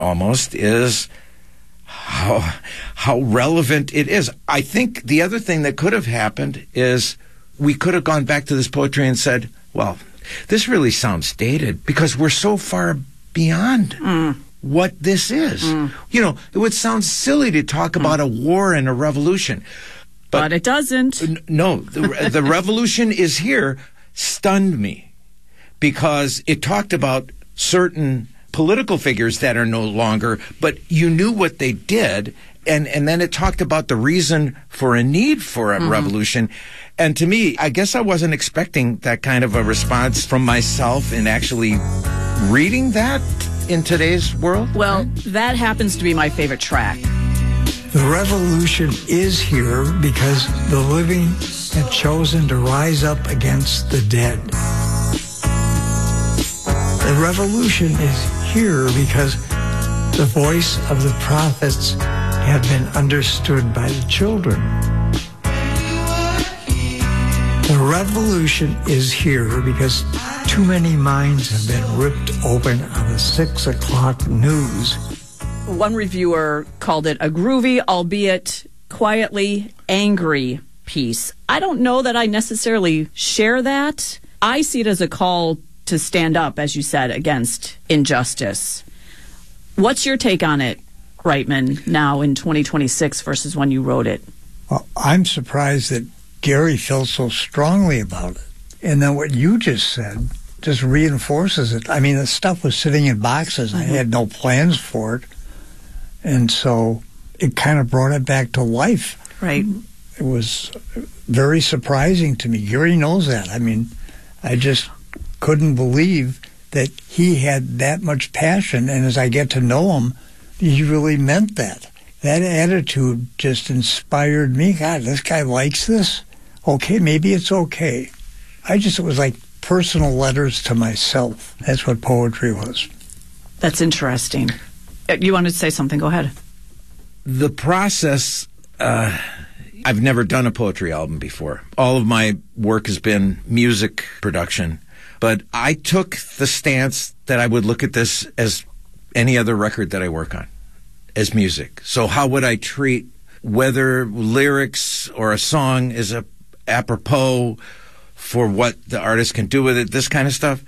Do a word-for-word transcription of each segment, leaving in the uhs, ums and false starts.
almost is how how relevant it is. I think the other thing that could have happened is we could have gone back to this poetry and said, well, this really sounds dated because we're so far beyond mm. what this is. Mm. You know, it would sound silly to talk mm. about a war and a revolution. But, but it doesn't. N- no, the, the revolution is here stunned me because it talked about certain political figures that are no longer, but you knew what they did, and, and then it talked about the reason for a need for a mm-hmm. revolution. And to me, I guess I wasn't expecting that kind of a response from myself in actually reading that in today's world. Well, that happens to be my favorite track. The revolution is here because the living have chosen to rise up against the dead. The revolution is here because the voice of the prophets have been understood by the children. The revolution is here because too many minds have been ripped open on the six o'clock news. One reviewer called it a groovy, albeit quietly angry piece. I don't know that I necessarily share that. I see it as a call to stand up, as you said, against injustice. What's your take on it, Reitman, now in twenty twenty-six versus when you wrote it? Well, I'm surprised that Gary felt so strongly about it. And then what you just said just reinforces it. I mean, the stuff was sitting in boxes. Mm-hmm. I had no plans for it. And so it kind of brought it back to life. Right. It was very surprising to me. Gary knows that. I mean, I just couldn't believe that he had that much passion. And as I get to know him, he really meant that. That attitude just inspired me. God, this guy likes this. Okay, maybe it's okay. I just, it was like personal letters to myself. That's what poetry was. That's interesting. You wanted to say something? Go ahead. The process, uh, I've never done a poetry album before. All of my work has been music production. But I took the stance that I would look at this as any other record that I work on, as music. So how would I treat whether lyrics or a song is a apropos for what the artist can do with it, this kind of stuff.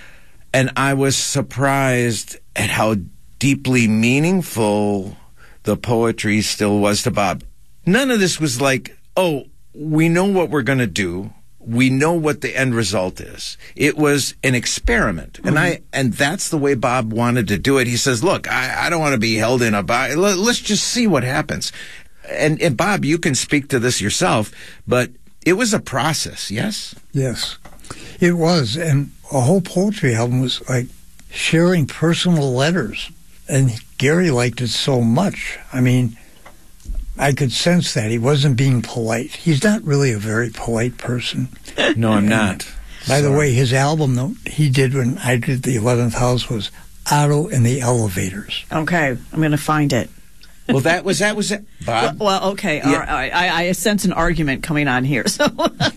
And I was surprised at how deeply meaningful the poetry still was to Bob. None of this was like, oh, we know what we're going to do. We know what the end result is. It was an experiment. Mm-hmm. And I and that's the way Bob wanted to do it. He says, look, I, I don't want to be held in a box. Let's just see what happens. And, and Bob, you can speak to this yourself, but it was a process, yes? Yes, it was. And a whole poetry album was like sharing personal letters. And Gary liked it so much. I mean, I could sense that. He wasn't being polite. He's not really a very polite person. No, I'm not. By Sorry. the way, his album that he did when I did the eleventh House was Otto and the Elevators. Okay, I'm going to find it. Well, that was that was it, Bob. Well, well okay. Yeah. All right. I, I sense an argument coming on here, so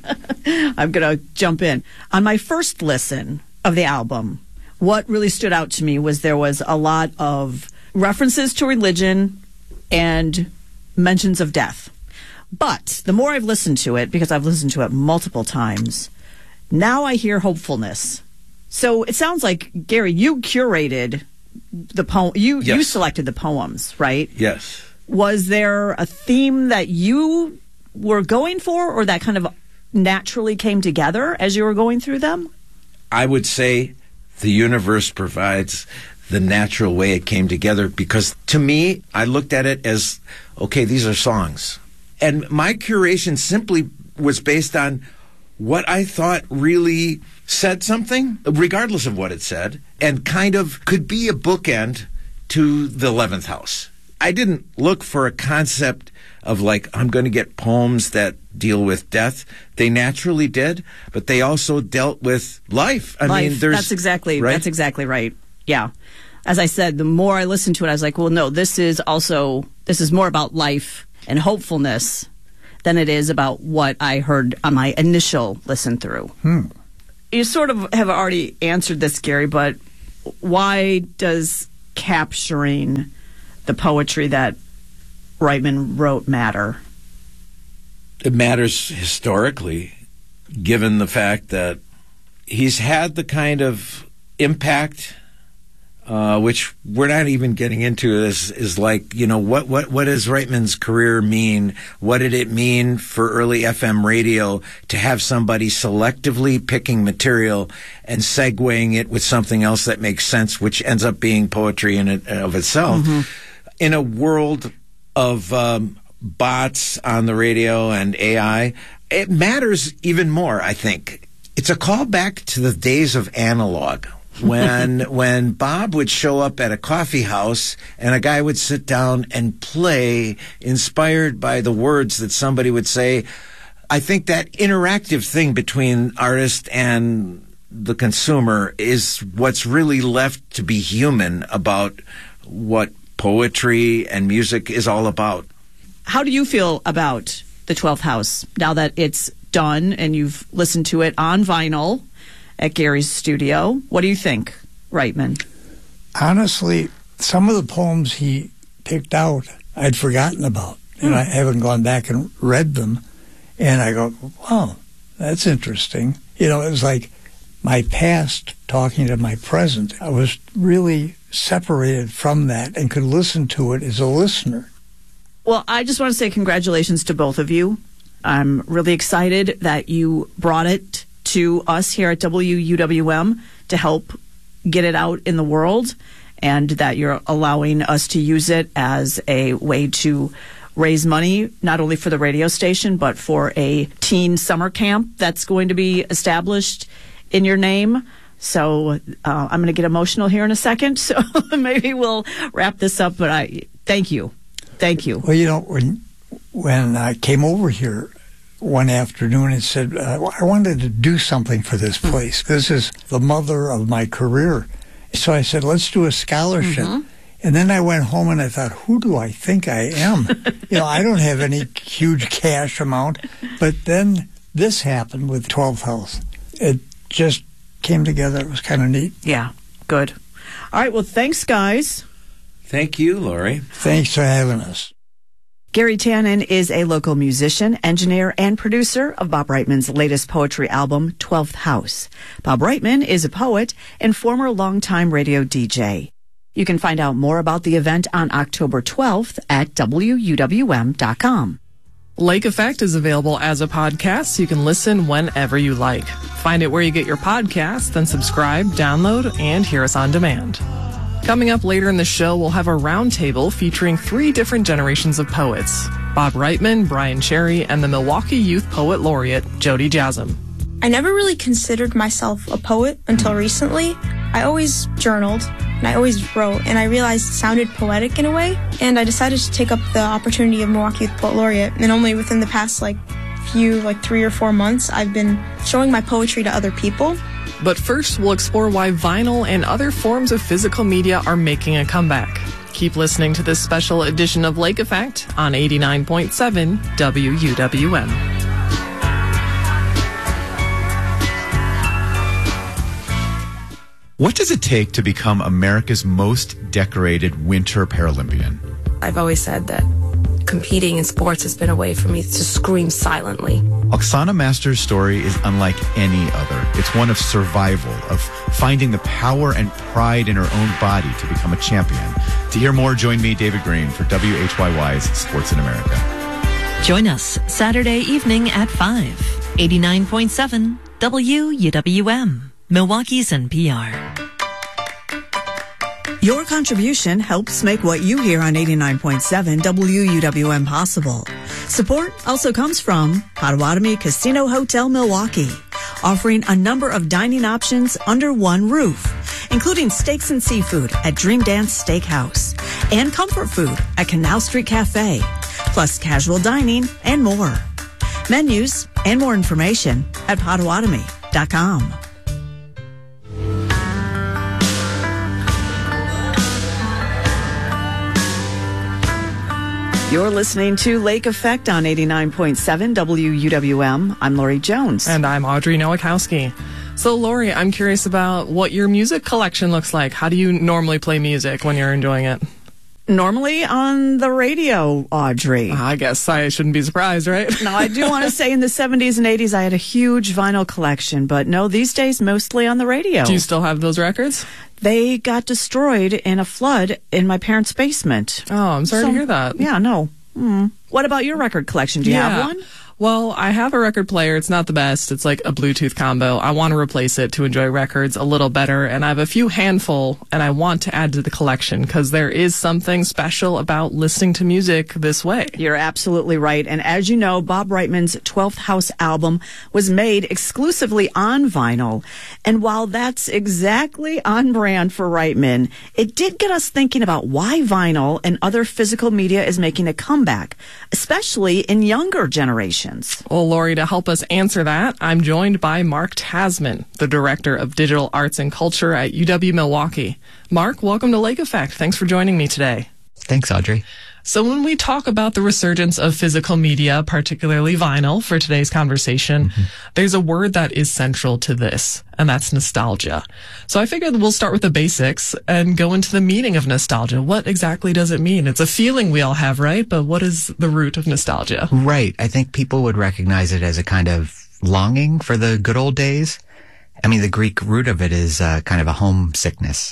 I'm going to jump in. On my first listen of the album, what really stood out to me was there was a lot of references to religion and mentions of death. But the more I've listened to it, because I've listened to it multiple times, now I hear hopefulness. So it sounds like, Gary, you curated the poem. You, yes. you selected the poems, right? Yes. Was there a theme that you were going for, or that kind of naturally came together as you were going through them? I would say the universe provides the natural way it came together, because to me, I looked at it as, okay, these are songs. And my curation simply was based on what I thought really said something, regardless of what it said, and kind of could be a bookend to the eleventh House. I didn't look for a concept of like, I'm going to get poems that deal with death. They naturally did, but they also dealt with life. I life. mean, there's that's exactly right? that's exactly right. Yeah. As I said, the more I listened to it, I was like, well, no, this is also, this is more about life and hopefulness than it is about what I heard on my initial listen through. Hmm. You sort of have already answered this, Gary, but why does capturing the poetry that Reitman wrote matter? It matters historically, given the fact that he's had the kind of impact, uh, which we're not even getting into, is, is like, you know, what, what, what does Reitman's career mean? What did it mean for early F M radio to have somebody selectively picking material and segueing it with something else that makes sense, which ends up being poetry in it of itself? Mm-hmm. In a world of um, bots on the radio and A I, it matters even more, I think. It's a callback to the days of analog, when when Bob would show up at a coffee house and a guy would sit down and play, inspired by the words that somebody would say. I think that interactive thing between artist and the consumer is what's really left to be human about what poetry and music is all about. How do you feel about the twelfth House now that it's done and you've listened to it on vinyl at Gary's studio? What do you think, Reitman? Honestly, some of the poems he picked out I'd forgotten about, and mm. I haven't gone back and read them. And I go, wow, that's interesting. You know, it was like my past talking to my present. I was really separated from that and could listen to it as a listener. Well, I just want to say congratulations to both of you. I'm really excited that you brought it to us here at W U W M to help get it out in the world, and that you're allowing us to use it as a way to raise money, not only for the radio station, but for a teen summer camp that's going to be established in your name. So uh, I'm going to get emotional here in a second, so maybe we'll wrap this up, but I thank you. Thank you. Well, you know, when, when I came over here one afternoon and said, uh, I wanted to do something for this place. This is the mother of my career. So I said, let's do a scholarship. Mm-hmm. And then I went home and I thought, who do I think I am? You know, I don't have any huge cash amount. But then this happened with twelfth House. It just came together. It was kind of neat. Yeah, good. All right, well, thanks, guys. Thank you, Lori. Thanks for having us. Gary Tannen is a local musician, engineer, and producer of Bob Reitman's latest poetry album, twelfth House. Bob Reitman is a poet and former longtime radio D J. You can find out more about the event on October twelfth at W U W M dot com. Lake Effect is available as a podcast, so you can listen whenever you like. Find it where you get your podcasts, then subscribe, download, and hear us on demand. Coming up later in the show, we'll have a roundtable featuring three different generations of poets: Bob Reitman, Brian Cherry, and the Milwaukee Youth Poet Laureate, Jody Jasm. I never really considered myself a poet until recently. I always journaled, and I always wrote, and I realized it sounded poetic in a way, and I decided to take up the opportunity of Milwaukee Youth Poet Laureate, and only within the past, like, few, like, three or four months, I've been showing my poetry to other people. But first, we'll explore why vinyl and other forms of physical media are making a comeback. Keep listening to this special edition of Lake Effect on eighty-nine point seven W U W M. What does it take to become America's most decorated winter Paralympian? I've always said that competing in sports has been a way for me to scream silently. Oksana Master's story is unlike any other. It's one of survival, of finding the power and pride in her own body to become a champion. To hear more, join me, David Green, for W H Y Y's Sports in America. Join us Saturday evening at five. eighty-nine point seven W U W M, Milwaukee's N P R. Your contribution helps make what you hear on eighty-nine point seven W U W M possible. Support also comes from Potawatomi Casino Hotel Milwaukee, offering a number of dining options under one roof, including steaks and seafood at Dream Dance Steakhouse and comfort food at Canal Street Cafe, plus casual dining and more. Menus and more information at Potawatomi dot com. You're listening to Lake Effect on eighty-nine point seven W U W M. I'm Lori Jones. And I'm Audrey Nowakowski. So, Lori, I'm curious about what your music collection looks like. How do you normally play music when you're enjoying it? Normally on the radio, Audrey. I guess I shouldn't be surprised, right? Now, I do want to say in the seventies and eighties, I had a huge vinyl collection, but no, these days, mostly on the radio. Do you still have those records? They got destroyed in a flood in my parents' basement. Oh, I'm sorry So, to hear that. Yeah, no. Mm. What about your record collection? Do you Yeah. have one? Well, I have a record player. It's not the best. It's like a Bluetooth combo. I want to replace it to enjoy records a little better. And I have a few handful, and I want to add to the collection because there is something special about listening to music this way. You're absolutely right. And as you know, Bob Reitman's twelfth House album was made exclusively on vinyl. And while that's exactly on brand for Reitman, it did get us thinking about why vinyl and other physical media is making a comeback, especially in younger generations. Well, Lori, to help us answer that, I'm joined by Mark Tasman, the Director of Digital Arts and Culture at U W-Milwaukee. Mark, welcome to Lake Effect. Thanks for joining me today. Thanks, Audrey. So when we talk about the resurgence of physical media, particularly vinyl, for today's conversation, mm-hmm. there's a word that is central to this, and that's nostalgia. So I figured we'll start with the basics and go into the meaning of nostalgia. What exactly does it mean? It's a feeling we all have, right? But what is the root of nostalgia? Right. I think people would recognize it as a kind of longing for the good old days. I mean, the Greek root of it is uh, kind of a homesickness.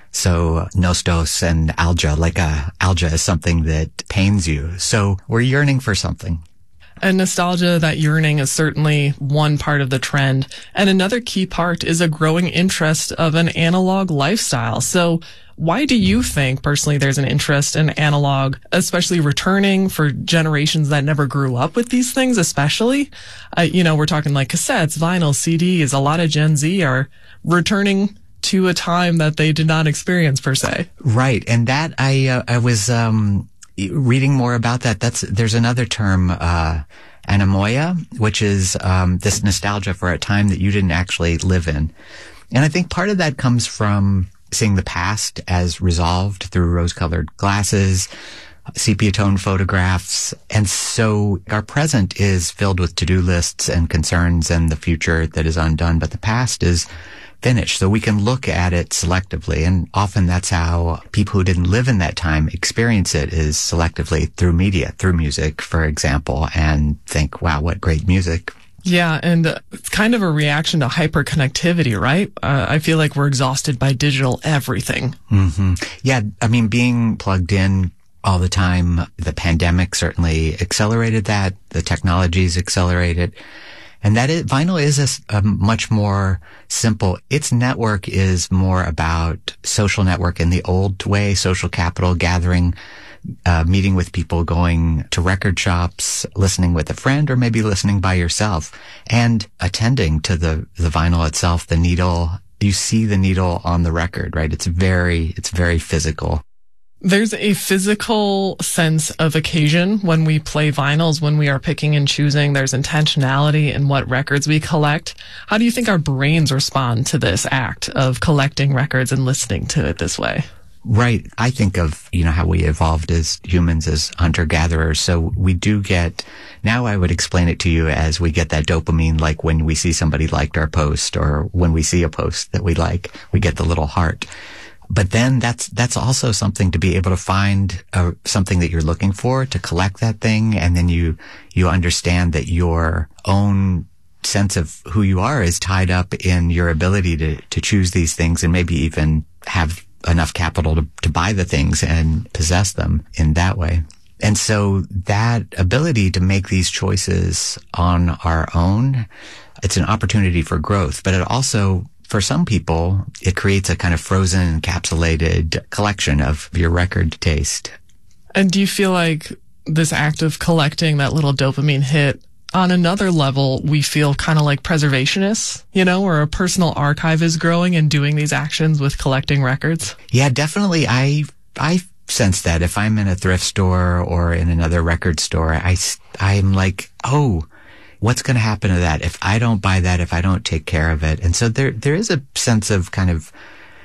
So nostos and algia, like a algia is something that pains you. So we're yearning for something. And nostalgia, that yearning, is certainly one part of the trend. And another key part is a growing interest of an analog lifestyle. So why do you think, personally, there's an interest in analog, especially returning for generations that never grew up with these things, especially? Uh, you know, we're talking like cassettes, vinyl, C Ds. A lot of Gen Z are returning to a time that they did not experience, per se. Right. And that I, uh, I was, um, reading more about that. That's, there's another term, uh, anemoia, which is, um, this nostalgia for a time that you didn't actually live in. And I think part of that comes from seeing the past as resolved through rose-colored glasses, sepia tone photographs. And so our present is filled with to-do lists and concerns and the future that is undone, but the past is finished. So we can look at it selectively. And often that's how people who didn't live in that time experience it, is selectively through media, through music, for example, and think, wow, what great music. Yeah, and uh, it's kind of a reaction to hyperconnectivity, right? Uh, I feel like we're exhausted by digital everything. Mm-hmm. Yeah, I mean, being plugged in all the time, the pandemic certainly accelerated that. The technologies accelerated. And that is, vinyl is a, a much more simple, its network is more about social network in the old way, social capital, gathering, uh, meeting with people, going to record shops, listening with a friend, or maybe listening by yourself, and attending to the, the vinyl itself, the needle. You see the needle on the record, right? It's very, it's very physical. There's a physical sense of occasion when we play vinyls, when we are picking and choosing. There's intentionality in what records we collect. How do you think our brains respond to this act of collecting records and listening to it this way? Right. I think of, you know, how we evolved as humans, as hunter-gatherers. So we do get, now I would explain it to you as we get that dopamine, like when we see somebody liked our post, or when we see a post that we like, we get the little heart. But then that's, that's also something to be able to find uh, something that you're looking for, to collect that thing. And then you, you understand that your own sense of who you are is tied up in your ability to, to choose these things, and maybe even have enough capital to, to buy the things and possess them in that way. And so that ability to make these choices on our own, it's an opportunity for growth, but it also, for some people, it creates a kind of frozen, encapsulated collection of your record taste. And do you feel like this act of collecting that little dopamine hit, on another level, we feel kind of like preservationists, you know, where a personal archive is growing and doing these actions with collecting records? Yeah, definitely. I, I sense that if I'm in a thrift store or in another record store, I, I'm like, oh, what's going to happen to that if I don't buy that, if I don't take care of it? And so there, there is a sense of kind of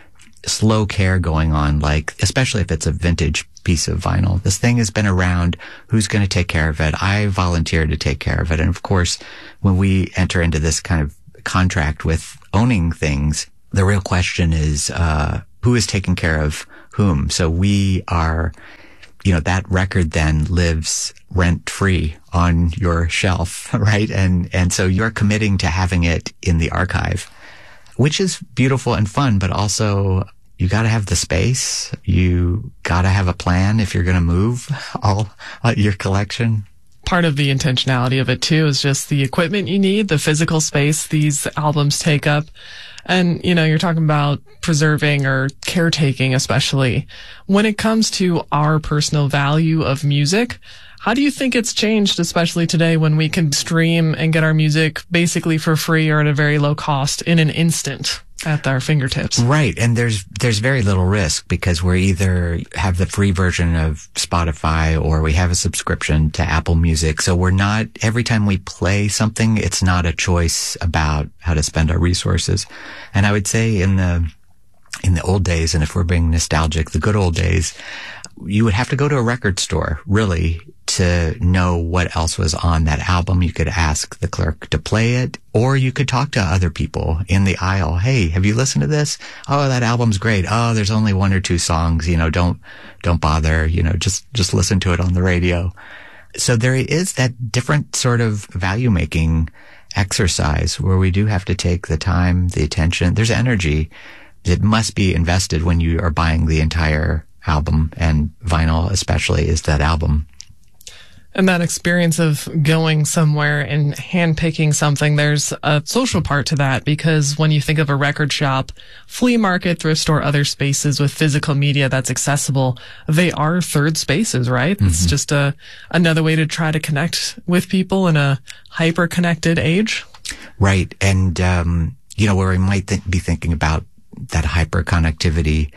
slow care going on, like, especially if it's a vintage piece of vinyl. This thing has been around. Who's going to take care of it? I volunteer to take care of it. And of course, when we enter into this kind of contract with owning things. The real question is, uh, who is taking care of whom? So we are, you know, that record then lives rent free on your shelf, right? And, and so you're committing to having it in the archive, which is beautiful and fun, but also you got to have the space. You got to have a plan if you're going to move all uh, your collection. Part of the intentionality of it too is just the equipment you need, the physical space these albums take up. And, you know, you're talking about preserving or caretaking, especially when it comes to our personal value of music. How do you think it's changed, especially today when we can stream and get our music basically for free or at a very low cost in an instant at our fingertips? Right. And there's, there's very little risk because we either have the free version of Spotify or we have a subscription to Apple Music. So we're not, every time we play something, it's not a choice about how to spend our resources. And I would say in the, in the old days, and if we're being nostalgic, the good old days, you would have to go to a record store, really, to know what else was on that album. You could ask the clerk to play it, or you could talk to other people in the aisle. Hey, have you listened to this? Oh, that album's great. Oh, there's only one or two songs. You know, don't, don't bother. You know, just, just listen to it on the radio. So there is that different sort of value making exercise where we do have to take the time, the attention. There's energy that must be invested when you are buying the entire album, and vinyl especially is that album. And that experience of going somewhere and handpicking something, there's a social part to that, because when you think of a record shop, flea market, thrift store, other spaces with physical media that's accessible, they are third spaces, right? Mm-hmm. It's just a another way to try to connect with people in a hyper-connected age. Right. And, um, you know, where we might th- be thinking about that hyper-connectivity,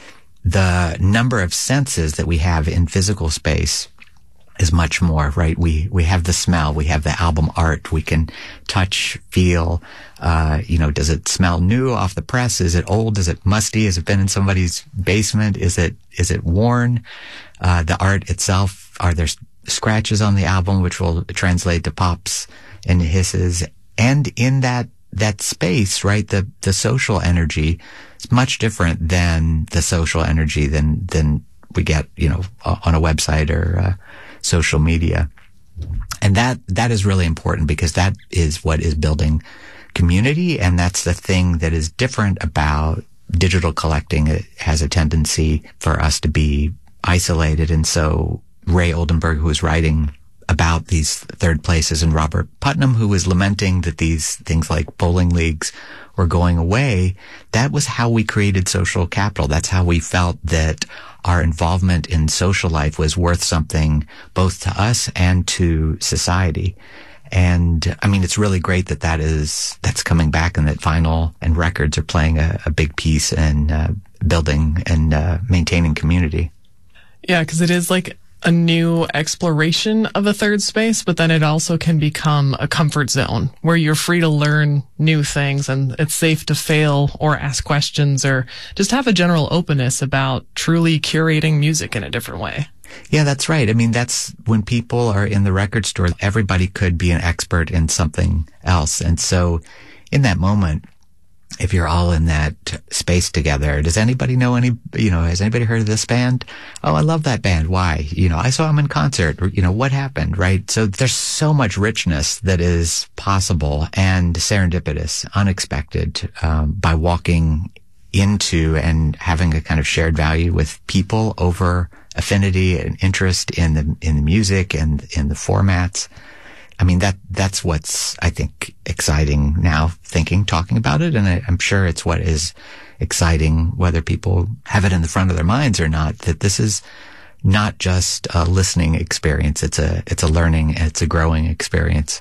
the number of senses that we have in physical space is much more, right? We, we have the smell, we have the album art, we can touch, feel, uh, you know, does it smell new off the press? Is it old? Is it musty? Has it been in somebody's basement? Is it, is it worn? Uh, the art itself, are there scratches on the album, which will translate to pops and hisses? And in that, that space, right? The, the social energy is much different than the social energy than, than we get, you know, on a website or, uh, social media. And that, that is really important because that is what is building community. And that's the thing that is different about digital collecting. It has a tendency for us to be isolated. And so Ray Oldenburg, who was writing about these third places, and Robert Putnam, who was lamenting that these things like bowling leagues were going away, that was how we created social capital. That's how we felt that our involvement in social life was worth something both to us and to society. And I mean, it's really great that that is, that's coming back, and that vinyl and records are playing a, a big piece in uh, building and uh, maintaining community. Yeah, because it is like a new exploration of a third space, but then it also can become a comfort zone where you're free to learn new things, and it's safe to fail or ask questions or just have a general openness about truly curating music in a different way. Yeah, that's right. I mean, that's when people are in the record store, everybody could be an expert in something else. And so in that moment, if you're all in that space together, does anybody know any, you know, has anybody heard of this band? Oh, I love that band. Why? You know, I saw them in concert. Or, you know, what happened, right? So there's so much richness that is possible and serendipitous, unexpected, um, by walking into and having a kind of shared value with people over affinity and interest in the, in the music and in the formats. I mean, that, that's what's, I think, exciting now, thinking, talking about it. And I, I'm sure it's what is exciting, whether people have it in the front of their minds or not, that this is not just a listening experience. It's a, it's a learning, it's a growing experience.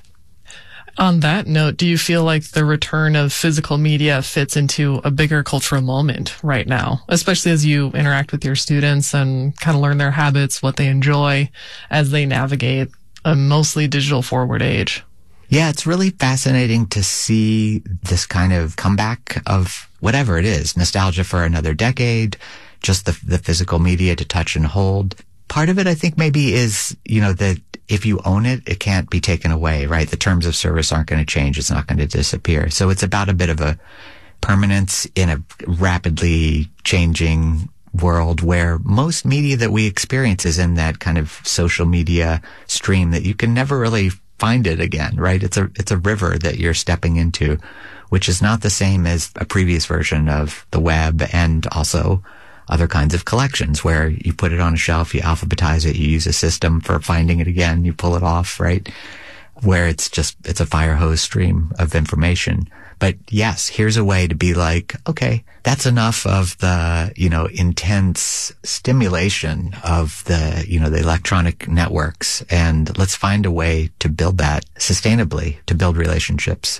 On that note, do you feel like the return of physical media fits into a bigger cultural moment right now, especially as you interact with your students and kind of learn their habits, what they enjoy as they navigate a mostly digital forward age? Yeah, it's really fascinating to see this kind of comeback of whatever it is, nostalgia for another decade, just the, the physical media to touch and hold. Part of it, I think, maybe is, you know, that if you own it, it can't be taken away, right? The terms of service aren't going to change. It's not going to disappear. So it's about a bit of a permanence in a rapidly changing world where most media that we experience is in that kind of social media stream that you can never really find it again, right? It's a, it's a river that you're stepping into, which is not the same as a previous version of the web and also other kinds of collections where you put it on a shelf, you alphabetize it, you use a system for finding it again, you pull it off, right? Where it's just, it's a fire hose stream of information. But yes, here's a way to be like, okay, that's enough of the, you know, intense stimulation of the, you know, the electronic networks. And let's find a way to build that sustainably, to build relationships.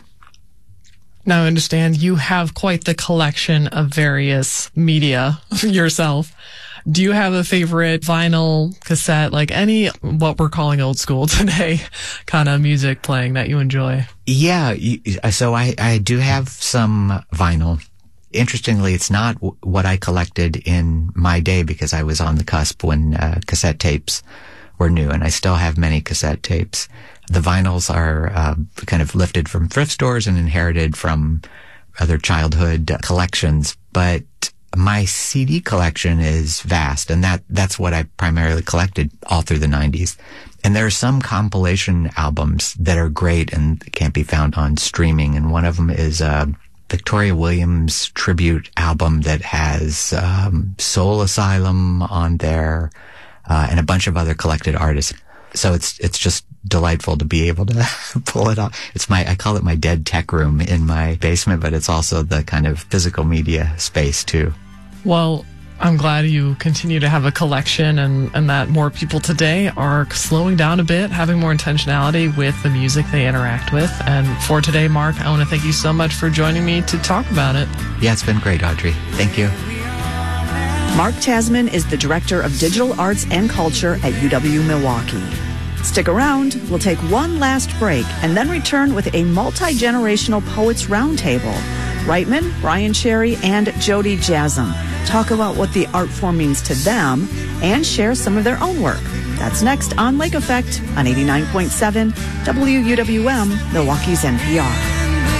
Now, I understand you have quite the collection of various media yourself. Do you have a favorite vinyl, cassette, like any, what we're calling old school today, kind of music playing that you enjoy? Yeah. So I, I do have some vinyl. Interestingly, it's not w- what I collected in my day because I was on the cusp when uh, cassette tapes were new, and I still have many cassette tapes. The vinyls are uh, kind of lifted from thrift stores and inherited from other childhood collections, but my C D collection is vast, and that that's what I primarily collected all through the nineties. And there are some compilation albums that are great and can't be found on streaming, and one of them is a Victoria Williams tribute album that has um, Soul Asylum on there uh, and a bunch of other collected artists. So it's it's just delightful to be able to pull it off. It's my, I call it my dead tech room in my basement, but it's also the kind of physical media space too. Well, I'm glad you continue to have a collection and, and that more people today are slowing down a bit, having more intentionality with the music they interact with. And for today, Mark, I want to thank you so much for joining me to talk about it. Yeah, it's been great, Audrey. Thank you. Mark Tasman is the Director of Digital Arts and Culture at U W-Milwaukee. Stick around. We'll take one last break and then return with a multi-generational Poets Roundtable. Reitman, Brian Cherry, and Jody Jasm talk about what the art form means to them and share some of their own work. That's next on Lake Effect on eighty-nine point seven W U W M, Milwaukee's N P R.